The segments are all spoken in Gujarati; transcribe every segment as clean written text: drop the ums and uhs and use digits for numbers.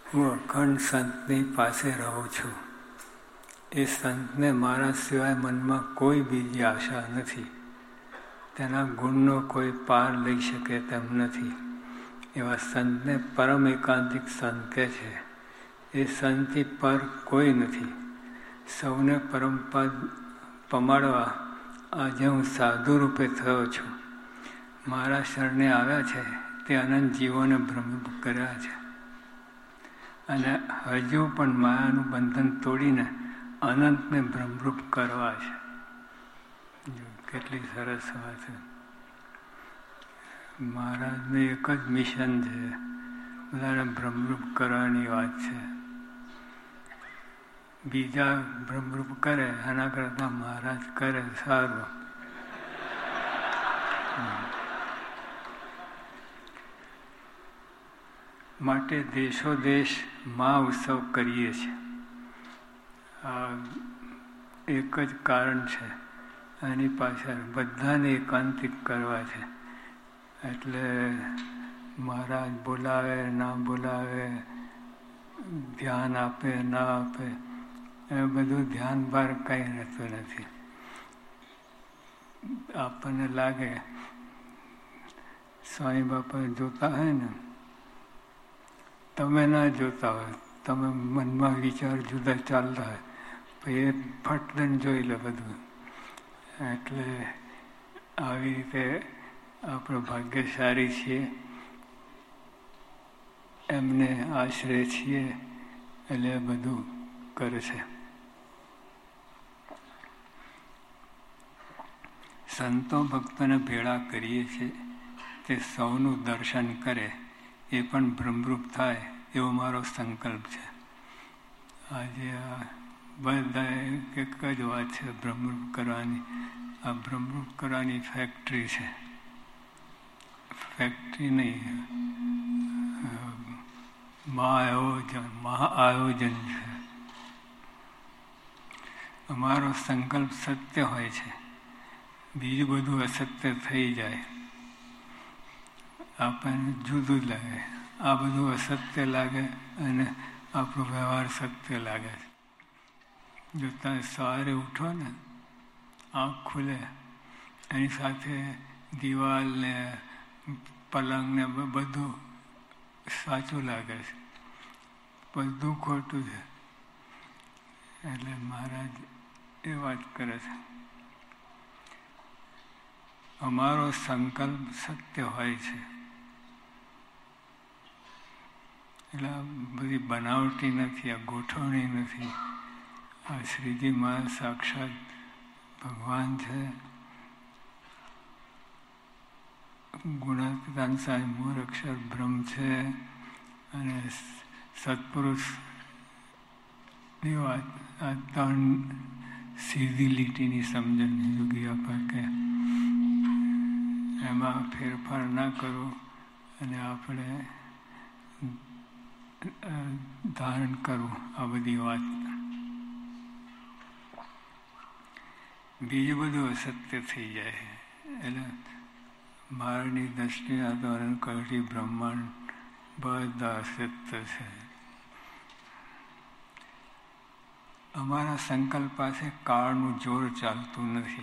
હું અખંડ સંતની પાસે રહું છું. એ સંતને મારા સિવાય મનમાં કોઈ બીજી આશા નથી. તેના ગુણનો કોઈ પાર લઈ શકે તેમ નથી. એવા સંતને પરમ એકાંતિક સંત કહે છે. એ સંતથી પર કોઈ નથી. સૌને પરમપદ પમાડવા આજે હું સાધુ રૂપે થયો છું. મારા શરણે આવ્યા છે તે અનંત જીવોને ભ્રમરૂપ કર્યા છે અને હજુ પણ માયાનું બંધન તોડીને અનંતને ભ્રમરૂપ કરવા છે. કેટલી સરસ વાત છે. મહારાજનું એક જ મિશન છે, બધાને ભ્રમરૂપ કરવાની વાત છે. બીજા ભ્રમરૂપ કરે એના કરતાં મહારાજ કરે સારું. માટે દેશો દેશ મહા ઉત્સવ કરીએ છીએ. આ એક જ કારણ છે. એની પાછળ બધાને એકાંતિક કરવા છે. એટલે મહારાજ બોલાવે ના બોલાવે, ધ્યાન આપે ના આપે, એ બધું ધ્યાન ભાર કંઈ રહેતું નથી. આપણને લાગે સ્વામી બાપા જોતા હોય ને, તમે ના જોતા હોય, તમે મનમાં વિચાર જુદા ચાલતા હોય, પછી એ ફટદન જોઈ લે બધું. એટલે આવી રીતે આપણે ભાગ્યશાળી છીએ, એમને આશરે છીએ, એટલે બધું કરે છે. સંતો ભક્તોને ભેળા કરીએ છીએ, તે સૌનું દર્શન કરે, એ પણ ભ્રમરૂપ થાય એવો મારો સંકલ્પ છે. આજે આ બધા એક જ વાત છે, ભ્રમરૂપ કરવાની. આ ભ્રમરૂપ કરવાની ફેક્ટરી છે. ફેક્ટરી નહીં, મહાઆયોજન છે. અમારો સંકલ્પ સત્ય હોય છે, બીજું બધું અસત્ય થઈ જાય, આપણને જુદું લાગે. આ બધું અસત્ય લાગે અને આપણો વ્યવહાર સત્ય લાગે છે. જો તમે સવારે ઉઠો ને, આંખ ખુલે, એની સાથે દિવાલ ને પલંગ ને બધું સાચું લાગે છે, બધું ખોટું છે. એટલે મહારાજ એ વાત કરે છે, અમારો સંકલ્પ સત્ય હોય છે. એટલે આ બધી બનાવટી નથી, આ ગોઠવણી નથી. આ શ્રીજી મહારાજ સાક્ષાત ભગવાન છે. ગુણાતીતાન સ્વામી મૂળ અક્ષર બ્રહ્મ છે. અને સત્પુરુષની વાત, આ ત્રણ સીધી લીટીની સમજણ યોગી આપે કે એમાં ફેરફાર ના કરો અને આપણે ધારણ કરવું. આ બધી વાત બીજું બધું અસત્ય થઈ જાય. એટલે મારની દ્રષ્ટિના ધોરણ કવટી બ્રહ્માંડ બધા અસત્ય છે. અમારા સંકલ્પ પાસે કાળનું જોર ચાલતું નથી.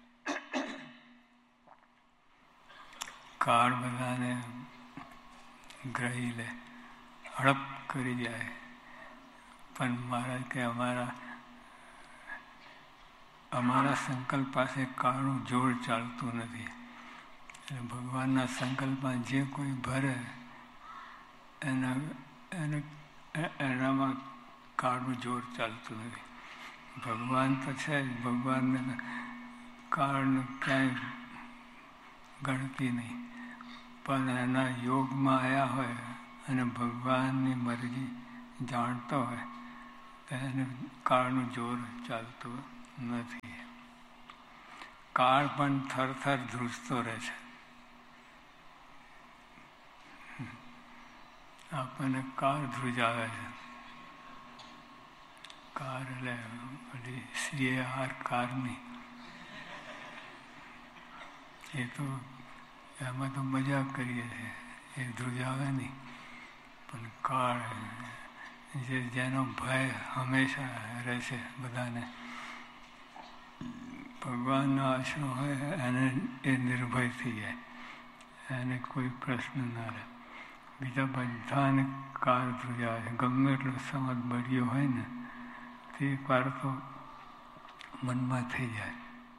કાળ બધાને ગ્રહી લે, હડપ કરી જાય. પણ મહારાજ કે અમારા સંકલ્પ પાસે કાળનું જોર ચાલતું નથી. એટલે ભગવાનના સંકલ્પમાં જે કોઈ ભરે એનામાં કાળનું જોર ચાલતું નથી. ભગવાન તો છે જ, ભગવાનને કાળનું ક્યાંય ગણતી નહીં. પણ એના યોગમાં આવ્યા હોય અને ભગવાનની મરજી જાણતો હોય તો એને કાળનું જોર ચાલતું નથી. કાળ પણ થરથર ધ્રુજતો રહે છે. આપણને કાળ ધ્રુજાવે છે. કાર એટલે બધી CAR કારની, એ તો એમાં તો મજા કરીએ છીએ, એ ધ્રુજાવે નહીં. પણ કાળ જેનો ભય હંમેશા રહેશે બધાને. ભગવાનનો આશરો હોય એને એ નિર્ભય થઈ જાય, એને કોઈ પ્રશ્ન ના રહે. બીજા બધાને કાર ધ્રુજાય છે. ગમે એટલો સમજ બળ્યો હોય ને તે એકવાર તો મનમાં થઈ જાય.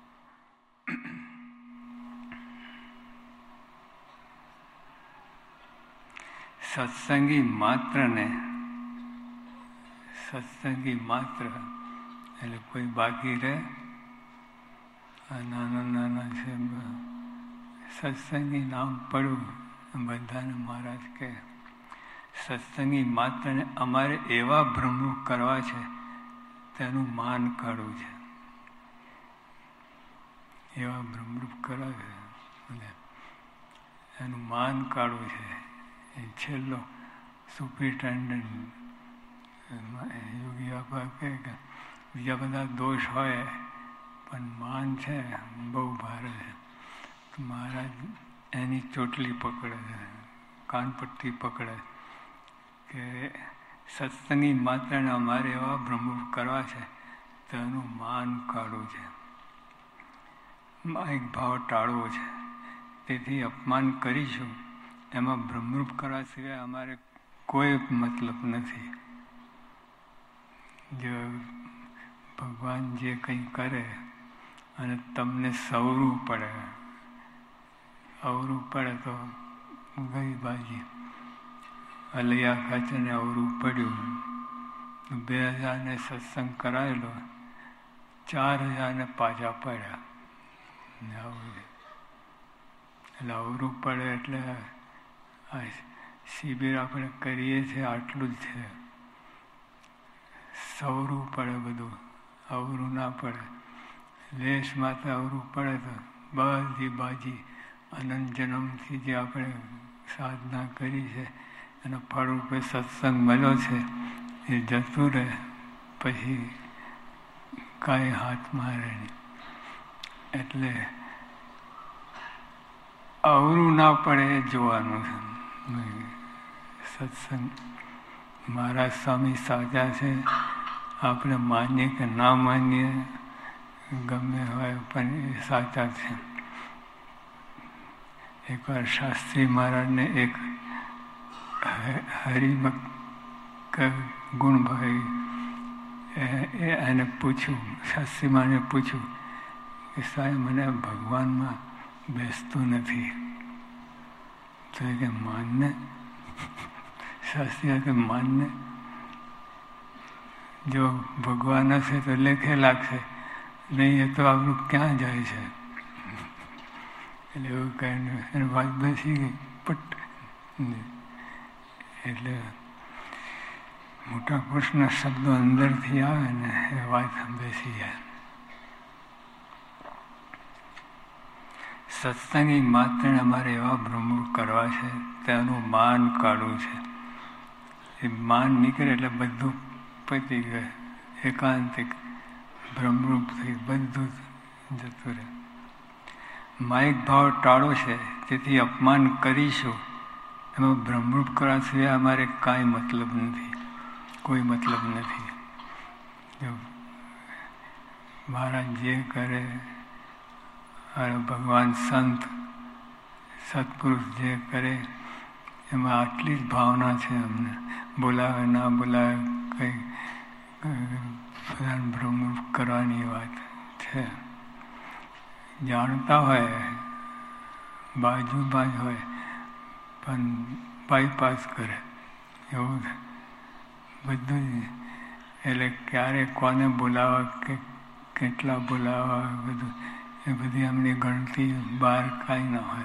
સત્સંગી માત્ર એટલે કોઈ બાકી રહે. નાના નાના છે સત્સંગી નામ પડવું બધાને મહારાજ કહે. સત્સંગી માત્રને અમારે એવા ભ્રમરૂપ કરવા છે તેનું માન કાઢવું છે. એવા ભ્રમરૂપ કરવા છે એનું માન કાઢવું છે. એ છેલ્લો સુપ્રિન્ટેન્ડન્ટ યોગી બાપા કહે કે બીજા બધા દોષ હોય પણ માન છે બહુ ભારે છે. તો મહારાજ એની ચોટલી પકડે છે, કાનપટ્ટી પકડે કે સત્સંગી માત્રને અમારે એવા ભ્રમરૂપ કરવા છે તેનું માન કાઢવું છે, એક ભાવ ટાળવો છે. તેથી અપમાન કરીશું એમાં ભ્રમરૂપ કરવા સિવાય અમારે કોઈ મતલબ નથી. જો ભગવાન જે કંઈ કરે અને તમને સવરું પડે તો ગઈ બાજી. અલૈયા ખાચરને અવરું પડ્યું, 2000 સત્સંગ કરાયેલો, 4000 પાછા પડ્યા. એટલે અવરું પડે એટલે આ શિબિર આપણે કરીએ છીએ આટલું જ છે. સવરું પડે બધું, અવરું ના પડે. લેશ માત્ર અવરું પડે તો બધી બાજી અનંત જન્મથી જે આપણે સાધના કરી છે એનો ફળ રૂપે સત્સંગ મળ્યો છે એ જતું રહે, પછી કાંઈ હાથમાં રહે નહીં. એટલે અવરું ના પડે એ જોવાનું છે. સત્સંગ મહારાજ સ્વામી સાચા છે, આપણે માનીએ કે ના માનીએ ગમે હોય પણ એ સાચા છે. એકવાર શાસ્ત્રી મહારાજને એક હરિભક્ત ગુણભાઈ એને પૂછ્યું, શાસ્ત્રી મહારાજને પૂછ્યું કે સાહેબ મને ભગવાનમાં બેસતું નથી. તો કે માનને, શાસ્ત્રી કે માનને, જો ભગવાન હશે તો લેખે લાગશે, નહીં એ તો આપણું ક્યાં જાય છે. એટલે એવું કહીને એની વાત બેસી ગઈ પટ. એટલે મોટા પુરુષના શબ્દો અંદરથી આવે ને એ વાત બેસી જાય. સત્સંગી માત્ર અમારે એવા ભ્રમરૂપ કરવા છે તેનું માન કાઢવું છે. એ માન નીકળે એટલે બધું પતી ગયું, એકાંતિક ભ્રમરૂપ થઈ બધું જતું રહે. માયિક ભાવ ટાળો છે, તેથી અપમાન કરીશું એમાં ભ્રમરૂપ કરવા સિવાય અમારે કાંઈ મતલબ નથી, કોઈ મતલબ નથી. જો મહારાજ જે કરે, ભગવાન સંત સત્પુરુષ જે કરે એમાં આટલી જ ભાવના છે. અમને બોલાવે ના બોલાવે કંઈ ભ્રમરૂપ કરવાની વાત છે. જાણતા હોય બાજુમાં જ હોય પણ બાયપાસ કરે એવું બધું જ. એટલે ક્યારે કોને બોલાવવા કે કેટલા બોલાવવા બધું એ બધી એમની ગણતી બહાર કાંઈ ન હોય.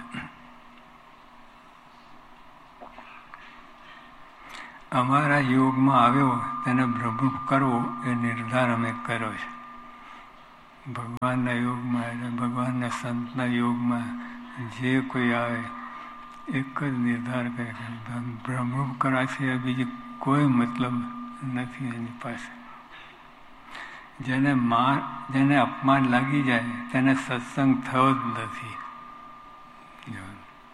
અમારા યોગમાં આવ્યો તેને ભ્રમરૂપ કરવો એ નિર્ધાર અમે કર્યો છે. ભગવાનના યોગમાં એટલે ભગવાનના સંતના યોગમાં જે કોઈ આવે એક જ નિર્ધાર કરે કે ભ્રમરૂપ કરવા સિવાય બીજી કોઈ મતલબ નથી એની પાસે. જેને અપમાન લાગી જાય તેને સત્સંગ થયો જ નથી.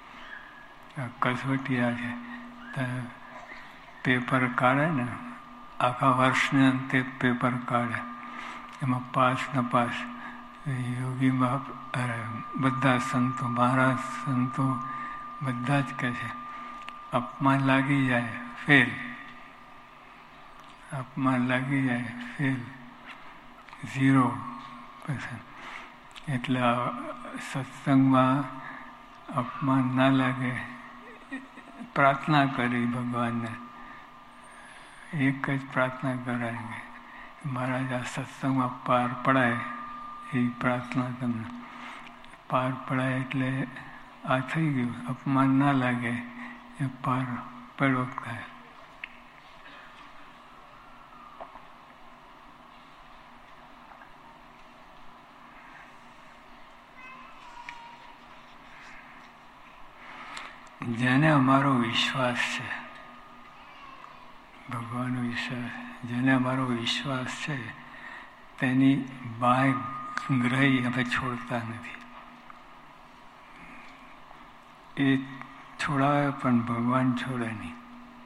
કસોટી આ છે પેપર કાઢે ને આખા વર્ષને અંતે પેપર કાઢે, એમાં પાસ નપાસ. યોગીમાં બધા સંતો, મહારાજ સંતો બધા જ કહે છે અપમાન લાગી જાય ફેલ, અપમાન લાગી જાય ફેલ, 0%. એટલે સત્સંગમાં અપમાન ના લાગે, પ્રાર્થના કરી ભગવાનને. એક જ પ્રાર્થના કરાય કે મહારાજ આ સત્સંગમાં પાર પડાય, એ પ્રાર્થના તમને પાર પડાય એટલે આ થઈ ગયું, અપમાન ના લાગે, એ પાર પડવો થાય. જેને અમારો વિશ્વાસ છે, ભગવાનનો વિશ્વાસ, જેને અમારો વિશ્વાસ છે તેની બાય ગ્રહી અમે છોડતા નથી. એ છોડાવે પણ ભગવાન છોડે નહીં.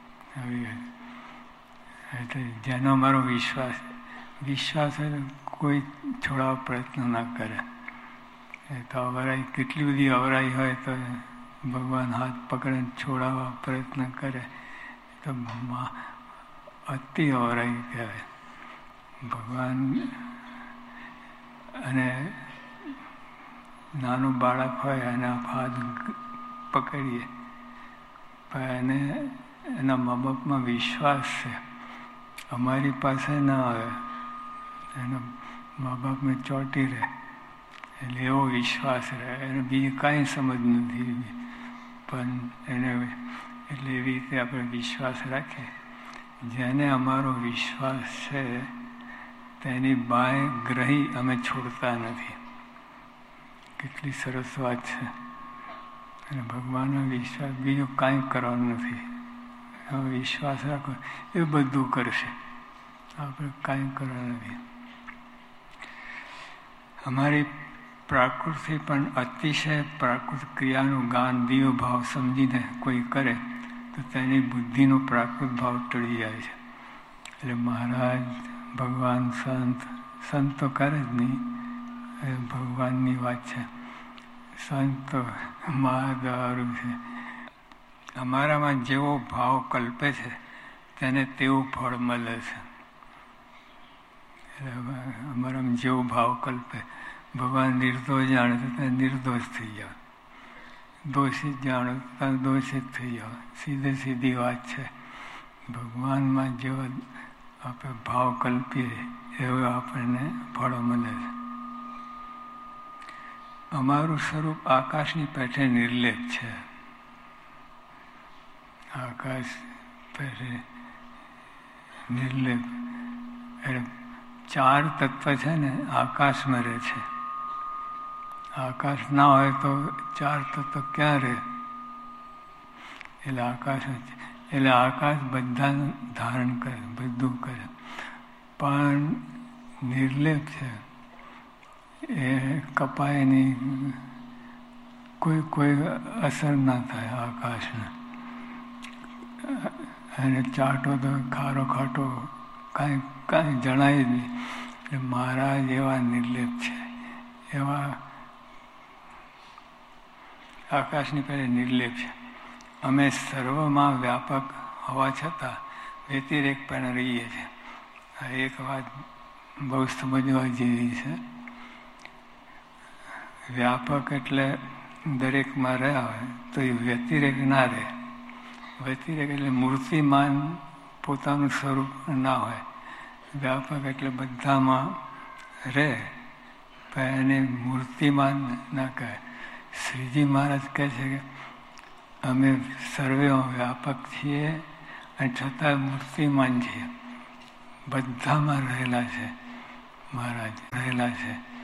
એટલે જેનો અમારો વિશ્વાસ, વિશ્વાસ કોઈ છોડાવવા પ્રયત્ન ના કરે. એ તો અવરાઈ, કેટલી બધી અવરાઈ હોય તો ભગવાન હાથ પકડીને છોડાવવા પ્રયત્ન કરે તો અતિ અવરાઈ કહેવાય. ભગવાન અને નાનું બાળક હોય અને હાથ પકડીએ પણ એને એના મા બાપમાં વિશ્વાસ છે, અમારી પાસે ના આવે, એના મા બાપને ચોંટી રહે, એટલે એવો વિશ્વાસ રહે. એને બીજી કાંઈ સમજ નથી, પણ એને એટલે એવી રીતે આપણે વિશ્વાસ રાખીએ. જેને અમારો વિશ્વાસ છે તેની બાય ગ્રહી અમે છોડતા નથી. કેટલી સરસ વાત છે. અને ભગવાનનો વિશ્વાસ, બીજું કાંઈ કરવાનું નથી. વિશ્વાસ રાખો, એ બધું કરશે, આપણે કાંઈ કરવાનું નથી. અમારી પ્રાકૃતિ પણ અતિશય પ્રાકૃત ક્રિયાનું ગાન દિવ્ય ભાવ સમજીને કોઈ કરે તો તેની બુદ્ધિનો પ્રાકૃત ભાવ ટળી જાય છે. એટલે મહારાજ, ભગવાન, સંત તો કરે જ નહીં, એ ભગવાનની વાત છે. સંત મહાદારું છે. અમારામાં જેવો ભાવ કલ્પે છે તેને તેવું ફળ મળે છે. એટલે અમારામાં જેવો ભાવ કલ્પે, ભગવાન નિર્દોષ જાણે તો ત્યાં નિર્દોષ થઈ જાવ, દોષિત જાણો તો દોષિત થઈ જાવ. સીધી વાત છે. ભગવાનમાં જેવો આપણે ભાવ કલ્પીએ એવો આપણને ફળો મળે છે. અમારું સ્વરૂપ આકાશની પેઠે નિર્લેપ છે. આકાશ પેઠે નિર્લેપ એટલે 4 તત્વ છે ને આકાશમાં રહે છે. આકાશ ના હોય તો 4 તત્વ ક્યાં રહે? એટલે આકાશ બધાનું ધારણ કરે, બધું કરે, પણ નિર્લેપ છે. એ કપાય નહીં, કોઈ અસર ના થાય આકાશને. અને ચાટો તો ખારો ખાટો કાંઈ જણાય જ નહીં. એટલે મહારાજ એવા નિર્લેપ છે, એવા આકાશની પહેલે નિર્લેપ છે. અમે સર્વમાં વ્યાપક હોવા છતાં વ્યતિરેક પણ રહીએ છીએ. આ એક વાત બહુ સમજવા જેવી છે. વ્યાપક એટલે દરેકમાં રહ્યા હોય તો એ વ્યતિરેક ના રહે. વ્યતિરેક એટલે મૂર્તિમાન પોતાનું સ્વરૂપ ના હોય. વ્યાપક એટલે બધામાં રહે પણ એને મૂર્તિમાન ના કહે. શ્રીજી મહારાજ કહે છે કે અમે સર્વે વ્યાપક છીએ અને છતાં મૂર્તિમાન છીએ. બધામાં રહેલા છે મહારાજ, રહેલા છે.